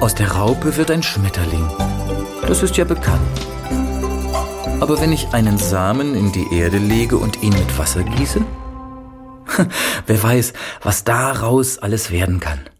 Aus der Raupe wird ein Schmetterling. Das ist ja bekannt. Aber wenn ich einen Samen in die Erde lege und ihn mit Wasser gieße? Wer weiß, was daraus alles werden kann.